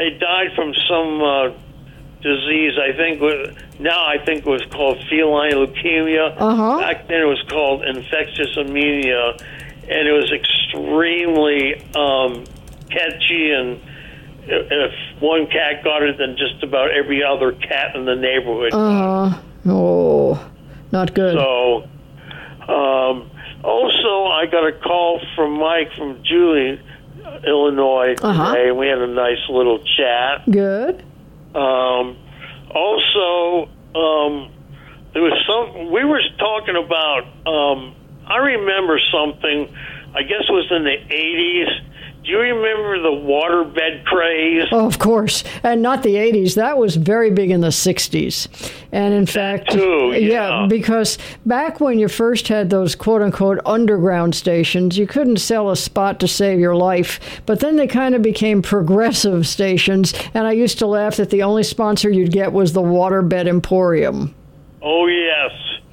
they died from some disease. I think it was called feline leukemia. Back then, it was called infectious anemia, and it was extremely catchy. And if one cat got it, then just about every other cat in the neighborhood. Oh, not good. So, also, I got a call from Mike from Julie, Illinois today, and we had a nice little chat. Good. Also, there was we were talking about, I remember something, I guess it was in the 80s. Do you remember the waterbed craze? Oh, of course. And not the 80s. That was very big in the 60s. And in fact, too, yeah, because back when you first had those quote-unquote underground stations, you couldn't sell a spot to save your life. But then they kind of became progressive stations, and I used to laugh that the only sponsor you'd get was the Waterbed Emporium. Oh, yes.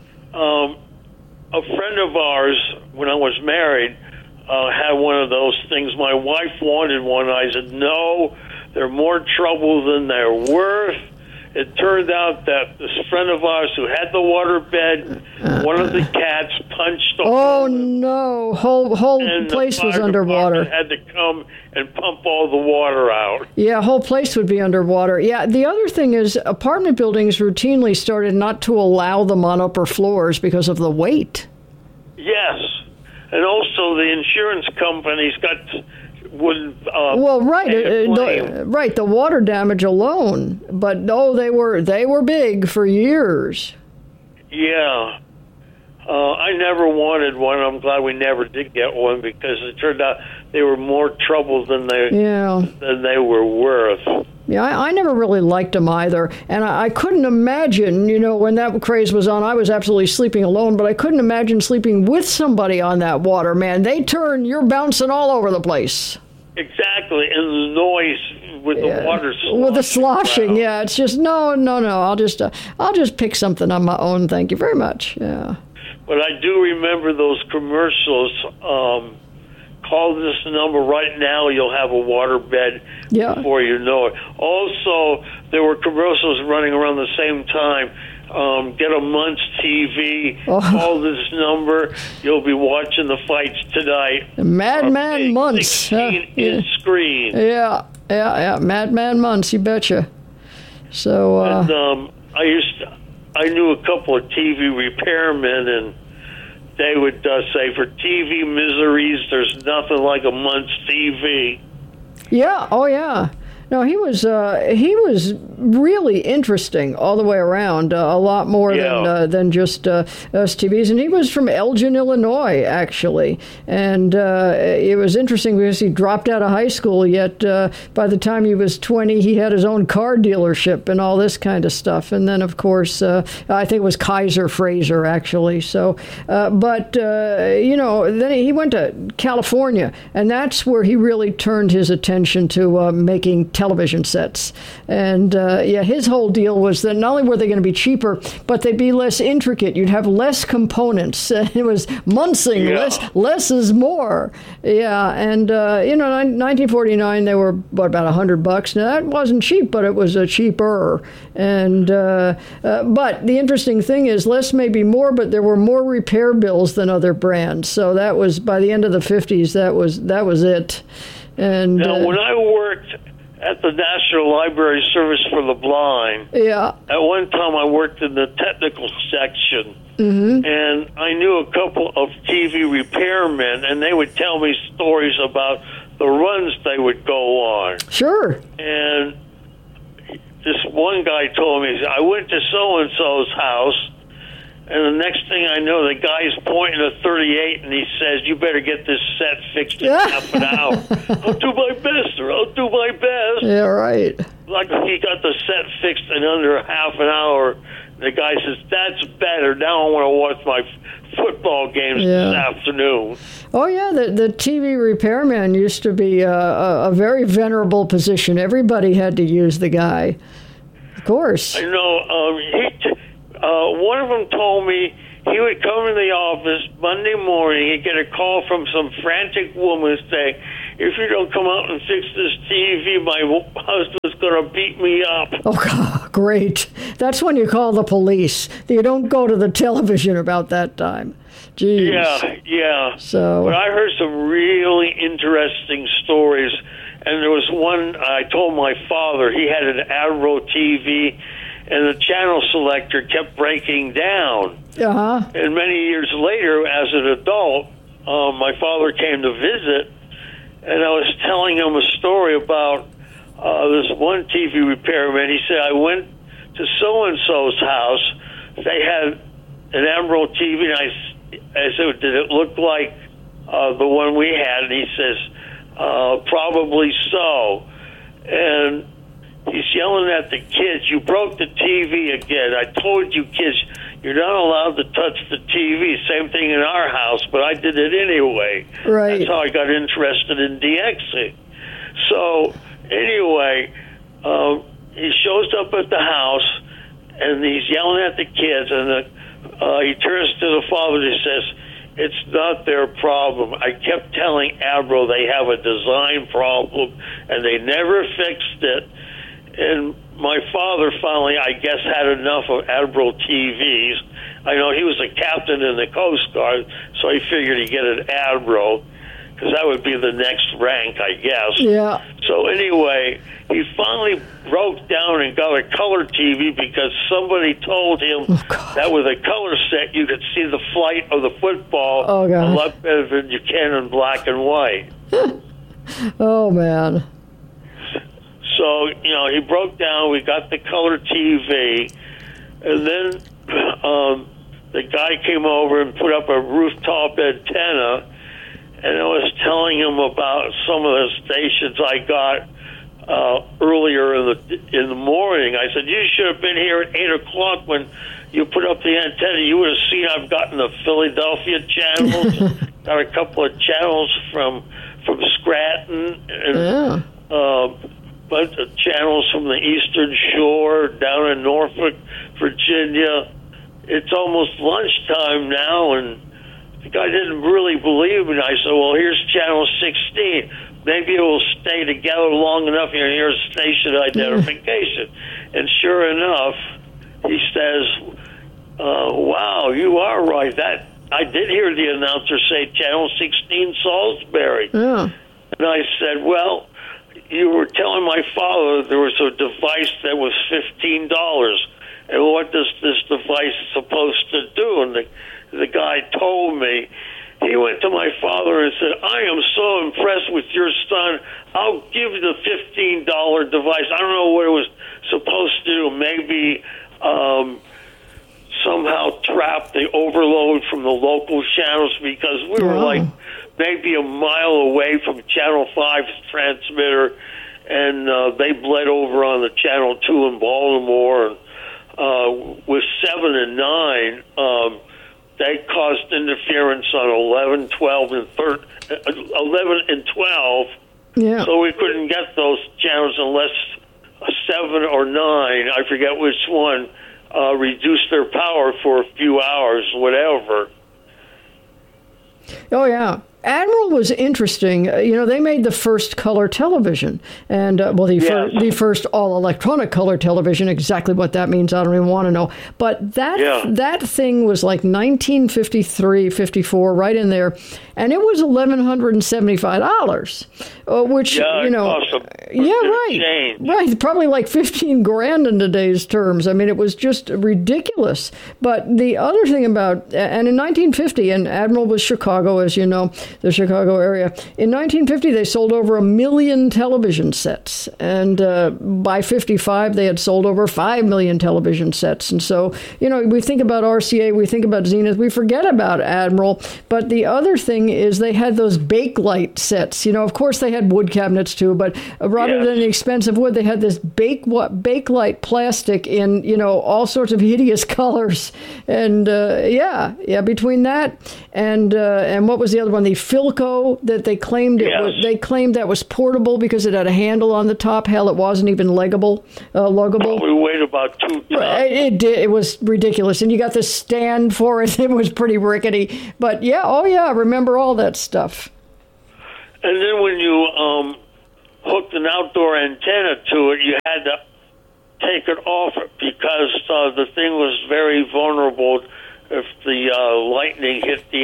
A friend of ours, when I was married, had one of those things. My wife wanted one. I said, no, they're more trouble than they're worth. It turned out that this friend of ours who had the waterbed, one of the cats punched the hole. Oh, no. Whole place was underwater. Had to come and pump all the water out. Yeah, whole place would be underwater. Yeah, the other thing is apartment buildings routinely started not to allow them on upper floors because of the weight. Yes. And also, the insurance companies wouldn't. Well, right, right. The water damage alone, but no, they were big for years. Yeah, I never wanted one. I'm glad we never did get one because it turned out they were more trouble than they were worth. Yeah, I never really liked them either. And I couldn't imagine, when that craze was on, I was absolutely sleeping alone, but I couldn't imagine sleeping with somebody on that water, man. You're bouncing all over the place. Exactly, and the noise with the water sloshing. With the sloshing, yeah. It's just, no. I'll just pick something on my own, thank you very much, yeah. But I do remember those commercials. Call this number right now, you'll have a waterbed before you know it. Also, there were commercials running around the same time. Get a month's TV, call this number, you'll be watching the fights tonight. Madman Months. 16-inch screen. Yeah, Madman Months, you betcha. So, and, I knew a couple of TV repairmen, and they would say, for TV miseries, there's nothing like a month's TV. Yeah, oh yeah. No, he was really interesting all the way around, a lot more than just STVs. And he was from Elgin, Illinois, actually. And it was interesting because he dropped out of high school, yet by the time he was 20, he had his own car dealership and all this kind of stuff. And then, of course, I think it was Kaiser Fraser, actually. So, then he went to California, and that's where he really turned his attention to making television sets. And his whole deal was that not only were they going to be cheaper, but they'd be less intricate. You'd have less components. It was Munsing, less is more. Yeah, and 1949 they were about $100. Now that wasn't cheap, but it was cheaper. And but the interesting thing is, less may be more, but there were more repair bills than other brands. So that was, by the end of the 50s, that was it. And now, when I worked at the National Library Service for the Blind, at one time I worked in the technical section, and I knew a couple of TV repairmen, and they would tell me stories about the runs they would go on. Sure. And this one guy told me, I went to so-and-so's house, and the next thing I know, the guy's pointing a .38, and he says, you better get this set fixed in half an hour. I'll do my best, sir. I'll do my best. Yeah, right. Like, he got the set fixed in under half an hour. The guy says, that's better. Now I want to watch my football games this afternoon. Oh, yeah, the TV repairman used to be a very venerable position. Everybody had to use the guy. Of course. I know. One of them told me he would come in the office Monday morning, he'd get a call from some frantic woman saying, if you don't come out and fix this TV, my husband's going to beat me up. Oh, God, great. That's when you call the police. You don't go to the television about that time. Jeez. Yeah. So, but I heard some really interesting stories. And there was one I told my father. He had an Admiral TV, and the channel selector kept breaking down. Uh-huh. And many years later, as an adult, my father came to visit, and I was telling him a story about this one TV repairman. He said, I went to so-and-so's house. They had an Admiral TV, and I said, did it look like the one we had? And he says, probably so. And he's yelling at the kids, you broke the TV again. I told you kids, you're not allowed to touch the TV. Same thing in our house, but I did it anyway. Right. That's how I got interested in DXing. So anyway, he shows up at the house, and he's yelling at the kids, and he turns to the father and he says, it's not their problem. I kept telling Admiral they have a design problem, and they never fixed it. And my father finally, I guess, had enough of Admiral TVs. I know he was a captain in the Coast Guard, so he figured he'd get an Admiral, because that would be the next rank, I guess. Yeah. So anyway, he finally broke down and got a color TV because somebody told him that with a color set you could see the flight of the football a lot better than you can in black and white. Oh, man. So, he broke down. We got the color TV. And then the guy came over and put up a rooftop antenna. And I was telling him about some of the stations I got earlier in the morning. I said, you should have been here at 8 o'clock when you put up the antenna. You would have seen I've gotten the Philadelphia channels. Got a couple of channels from Scranton. And, bunch of channels from the Eastern Shore down in Norfolk, Virginia. It's almost lunchtime now, and the guy didn't really believe me. I said, well, here's channel 16. Maybe it will stay together long enough. Here's station identification. And sure enough, he says, wow, you are right. That I did hear the announcer say channel 16 Salisbury. Yeah. And I said, well, you were telling my father there was a device that was $15. And what is this device supposed to do? And the guy told me. He went to my father and said, I am so impressed with your son. I'll give you the $15 device. I don't know what it was supposed to do. Maybe somehow trap the overload from the local channels, because we were like maybe a mile away from Channel 5's transmitter, and they bled over on the Channel 2 in Baltimore. And with 7 and 9, they caused interference on 11, 12, and 11 and 12. Yeah. So we couldn't get those channels unless 7 or 9, I forget which one, reduced their power for a few hours, whatever. Oh, yeah. Admiral was interesting. They made the first color television, and the first all-electronic color television. Exactly what that means, I don't even want to know. But that thing was like 1953, 54, right in there, and it was $1,175, which right, probably like $15,000 in today's terms. I mean, it was just ridiculous. But the other thing about, and in 1950, and Admiral was Chicago, as you know, the Chicago area. In 1950, they sold over 1 million television sets. And by 55, they had sold over 5 million television sets. And so, we think about RCA, we think about Zenith, we forget about Admiral. But the other thing is they had those Bakelite sets. Of course, they had wood cabinets too, but rather than the expensive wood, they had this Bakelite plastic in, all sorts of hideous colors. And between that and what was the other one? The Philco that they claimed that was portable because it had a handle on the top. Hell, it wasn't even luggable. Probably weighed about 2 tons. It was ridiculous, and you got the stand for it. It was pretty rickety, but I remember all that stuff. And then when you hooked an outdoor antenna to it, you had to take it off because the thing was very vulnerable. If the lightning hit the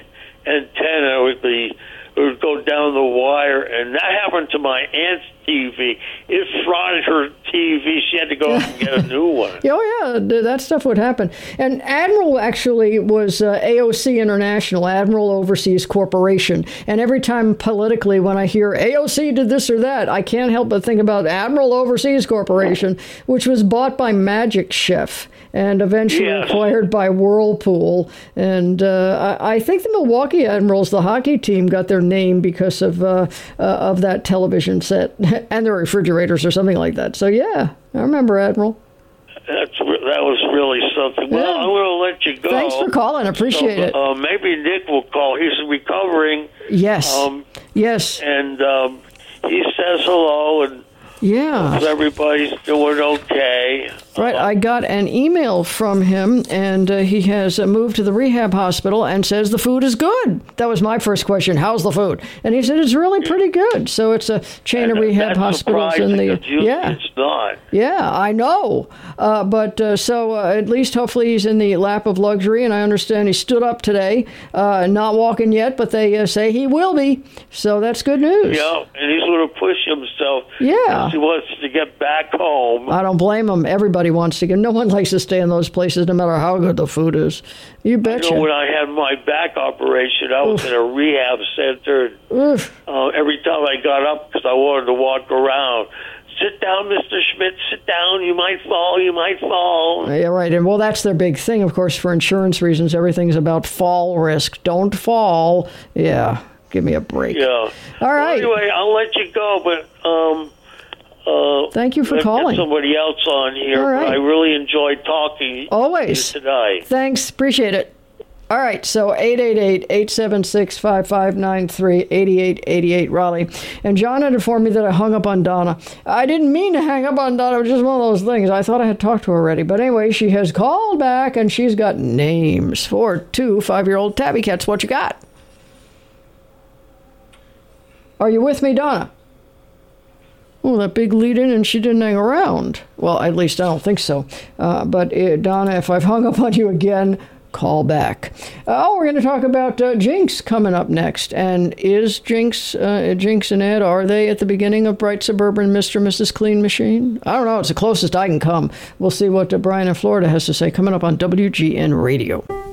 antenna, it would go down the wire, and that happened to my aunt's TV. It fried her TV. She had to go out and get a new one. Oh, yeah, that stuff would happen. And Admiral actually was AOC International, Admiral Overseas Corporation. And every time politically when I hear AOC did this or that, I can't help but think about Admiral Overseas Corporation, which was bought by Magic Chef and eventually acquired by Whirlpool. And I think the Milwaukee Admirals, the hockey team, got their name because of that television set and their refrigerators or something like that. So, yeah, I remember Admiral. That was really something. Well, I'm going to let you go. Thanks for calling. Appreciate it. Maybe Nick will call. He's recovering. Yes. Yes. And he says hello, and everybody's doing okay. Right. I got an email from him, and he has moved to the rehab hospital and says the food is good. That was my first question. How's the food? And he said it's really pretty good. So it's a chain of rehab hospitals in the it's not. Yeah, I know. But at least hopefully he's in the lap of luxury, and I understand he stood up today, not walking yet, but they say he will be. So that's good news. Yeah, and he's going to push himself. Yeah. He wants to get back home. I don't blame him. Everybody wants to get. No one likes to stay in those places, no matter how good the food is. You betcha. I know when I had my back operation, I was in a rehab center. Every time I got up, because I wanted to walk around, sit down, Mr. Schmidt, sit down. You might fall. You might fall. Yeah, right. And well, that's their big thing, of course, for insurance reasons. Everything's about fall risk. Don't fall. Yeah. Give me a break. Yeah. All right. Well, anyway, I'll let you go, but thank you for calling. Get somebody else on here. All right. I really enjoyed talking always to you today. Thanks. Appreciate it. All right, so 888-876-5593, 8888 Raleigh. And John had informed me that I hung up on Donna. I didn't mean to hang up on Donna. It was just one of those things. I thought I had talked to her already. But anyway, she has called back, and she's got names for 2 5-year-old tabby cats. What you got? Are you with me, Donna? Oh, that big lead in, and she didn't hang around. Well, at least I don't think so. But Donna, if I've hung up on you again, call back. We're going to talk about Jinx coming up next. And is Jinx and Ed, are they at the beginning of Bright Suburban Mr. and Mrs. Clean Machine? I don't know. It's the closest I can come. We'll see what Brian in Florida has to say coming up on WGN Radio.